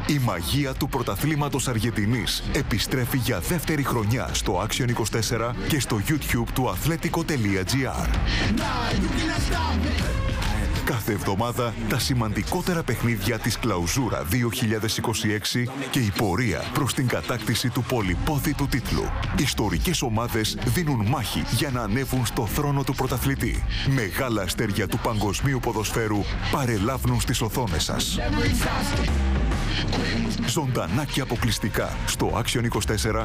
Η μαγεία του πρωταθλήματος Αργεντινής επιστρέφει για δεύτερη χρονιά στο Action 24 και στο YouTube του athletico.gr. Κάθε εβδομάδα τα σημαντικότερα παιχνίδια της Κλαουζούρα 2026 και η πορεία προς την κατάκτηση του πολυπόθητου τίτλου. Ιστορικές ομάδες δίνουν μάχη για να ανέβουν στο θρόνο του πρωταθλητή. Μεγάλα αστέρια του παγκοσμίου ποδοσφαίρου παρελάβουν στις οθόνες σας. Ζωντανά και αποκλειστικά στο Action 24